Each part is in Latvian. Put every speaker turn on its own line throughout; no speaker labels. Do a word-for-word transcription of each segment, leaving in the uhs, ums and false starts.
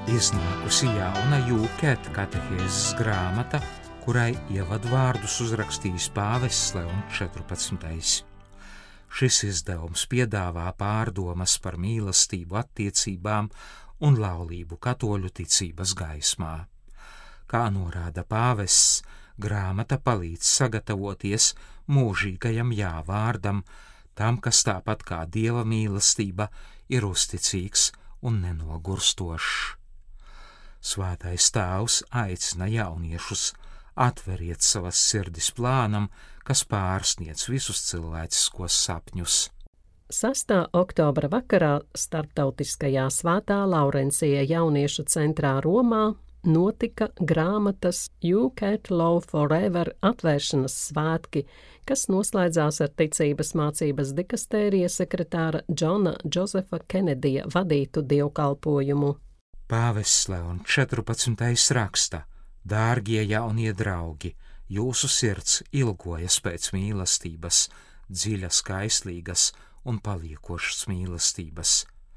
Iznākusi jauna Jūkēta katehēzes grāmata, kurai ievadvārdus uzrakstījis pāvests Leons četrpadsmitais. Šis izdevums piedāvā pārdomas par mīlestību attiecībām un laulību katoļu ticības gaismā. Kā norāda pāvests, grāmata palīdz sagatavoties mūžīgajam jāvārdam, tam, kas tāpat kā Dieva mīlestība ir uzticīgs un nenogurstošs. Svētais Tēvs aicina jauniešus: atveriet savas sirdis plānam, kas pārsniedz visus cilvēciskos sapņus.
sastā oktobra vakarā Starptautiskajā Svētā Laurencija jauniešu centrā Romā notika grāmatas You Can't Love Forever atvēršanas svētki, kas noslēdzās ar ticības mācības dikastērija sekretāra Džona Džozefa Kenedija vadītu dievkalpojumu.
Pāvests Leons četrpadsmitais raksta: Dārgie jaunie draugi, jūsu sirds ilgojas pēc mīlestības, dziļas, kaislīgas un paliekošas mīlestības.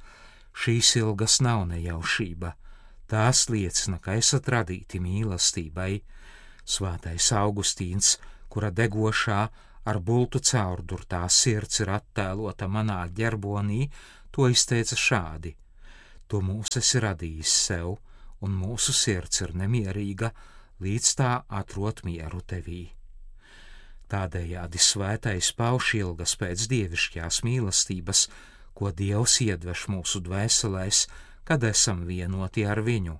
Šīs ilgas nav nejaušība, tās liecina, ka esat radīti mīlestībai. Svētais Augustīns, kura degošā ar bultu caurdurtā sirds ir attēlota manā ģerbonī, to izteica šādi: Tu mūs esi radījis sev, un mūsu sirds ir nemierīga, līdz tā atrod mieru tevī. Tādējādi svētais pauž ilgas pēc dievišķās mīlestības, ko Dievs iedveš mūsu dvēselēs, kad esam vienoti ar viņu.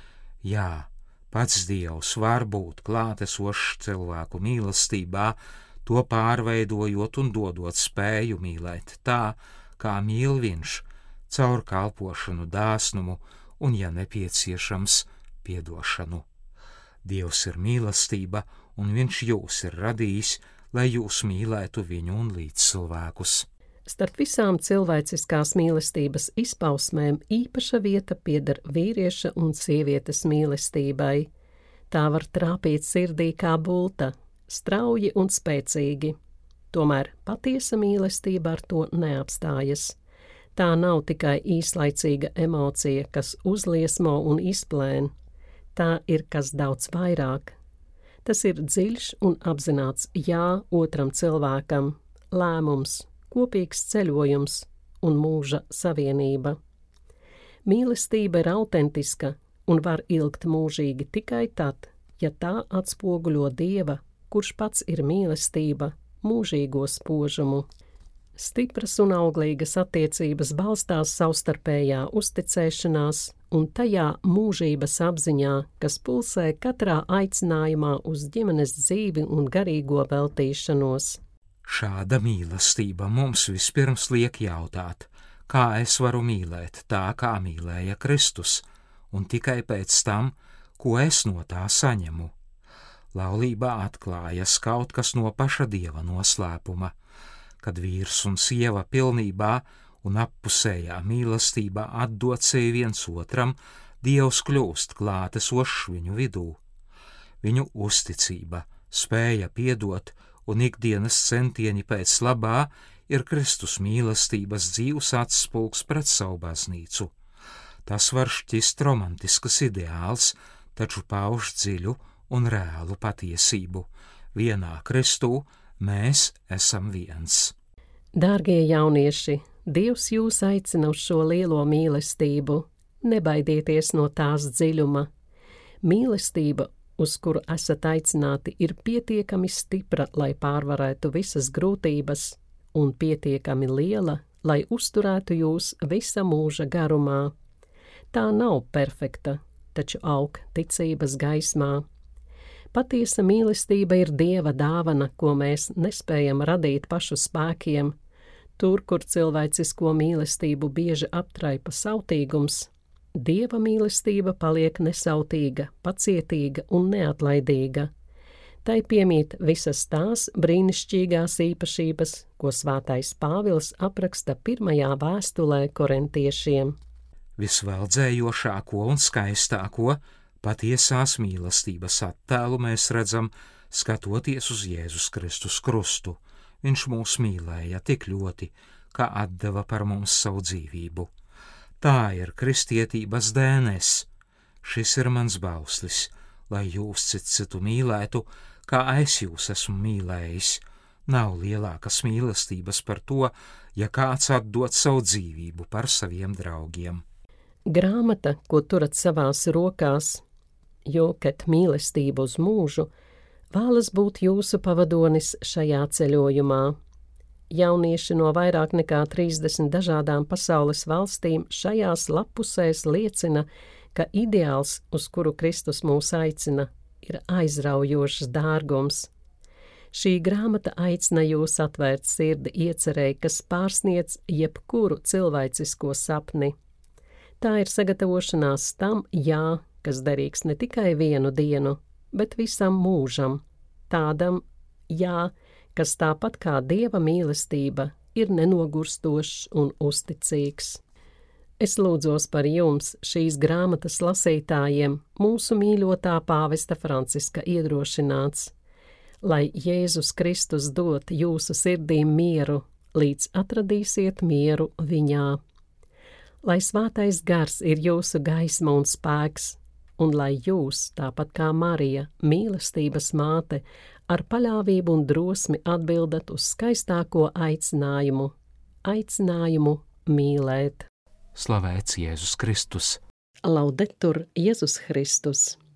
Jā, pats Dievs var būt klātesošs cilvēku mīlestībā, to pārveidojot un dodot spēju mīlēt tā, kā mīl viņš, caur kalpošanu, dāsnumu un, ja nepieciešams, piedošanu. Dievs ir mīlestība, un viņš jūs ir radījis, lai jūs mīlētu viņu un līdzcilvēkus.
Starp visām cilvēciskās mīlestības izpausmēm īpaša vieta pieder vīrieša un sievietes mīlestībai. Tā var trāpīt sirdī kā bulta, strauji un spēcīgi. Tomēr patiesa mīlestība ar to neapstājas. Tā nav tikai īslaicīga emocija, kas uzliesmo un izplēn. Tā ir kas daudz vairāk. Tas ir dziļš un apzināts jā otram cilvēkam, lēmums, kopīgs ceļojums un mūža savienība. Mīlestība ir autentiska un var ilgt mūžīgi tikai tad, ja tā atspoguļo Dieva, kurš pats ir mīlestība, mūžīgo spožumu. Stipras un auglīgas attiecības balstās savstarpējā uzticēšanās un tajā mūžības apziņā, kas pulsē katrā aicinājumā uz ģimenes dzīvi un garīgo veltīšanos.
Šāda mīlestība mums vispirms liek jautāt, kā es varu mīlēt tā, kā mīlēja Kristus, un tikai pēc tam, ko es no tā saņemu. Laulībā atklājas kaut kas no paša Dieva noslēpuma, kad vīrs un sieva pilnībā un appusējā mīlestībā atdod sevi viens otram, Dievs kļūst klātesošs viņu vidū. Viņu uzticība, spēja piedot un ikdienas centieni pēc labā ir Kristus mīlestības dzīves atspulgs pret savu baznīcu. Tas var šķist romantisks ideāls, taču pauž dziļu un reālu patiesību. Vienā Kristū mēs esam viens.
Dārgie jaunieši, Dievs jūs aicina uz šo lielo mīlestību. Nebaidieties no tās dziļuma. Mīlestība, uz kuru esat aicināti, ir pietiekami stipra, lai pārvarētu visas grūtības, un pietiekami liela, lai uzturētu jūs visa mūža garumā. Tā nav perfekta, taču aug ticības gaismā. Patiesa mīlestība ir Dieva dāvana, ko mēs nespējam radīt pašu spēkiem. Tur, kur cilvēcisko mīlestību bieži aptraipa sautīgums, Dieva mīlestība paliek nesautīga, pacietīga un neatlaidīga. Tai piemīt visas tās brīnišķīgās īpašības, ko svētais Pāvils apraksta pirmajā vēstulē korintiešiem.
Visveldzējošāko un skaistāko patiesās mīlestības attēlu mēs redzam, skatoties uz Jēzus Kristus krustu. Viņš mūs mīlēja tik ļoti, ka atdeva par mums savu dzīvību. Tā ir kristietības dēnes. Šis ir mans bauslis, lai jūs cits citu mīlētu, kā es jūs esmu mīlējis. Nav lielākas mīlestības par to, ja kāds atdod savu dzīvību par saviem draugiem.
Grāmata, ko turat savās rokās, Jokat mīlestību uz mūžu, vēlas būt jūsu pavadonis šajā ceļojumā. Jaunieši no vairāk nekā trīsdesmit dažādām pasaules valstīm šajās lapusēs liecina, ka ideāls, uz kuru Kristus mūs aicina, ir aizraujošs dārgums. Šī grāmata aicina jūs atvērt sirdi iecerēji, kas pārsniedz jebkuru cilvēcisko sapni. Tā ir sagatavošanās tam jā, kas derīgs ne tikai vienu dienu, bet visam mūžam. Tādam jā, kas tāpat kā Dieva mīlestība ir nenogurstošs un uzticīgs. Es lūdzos par jums, šīs grāmatas lasītājiem, mūsu mīļotā pāvesta Franciska iedrošināts, lai Jēzus Kristus dot jūsu sirdīm mieru, līdz atradīsiet mieru viņā. Lai svētais gars ir jūsu gaisma un spēks, un lai jūs, tāpat kā Marija, mīlestības māte, ar paļāvību un drosmi atbildat uz skaistāko aicinājumu, aicinājumu mīlēt.
Slavēts Jēzus Kristus!
Laudetur Jēzus Kristus!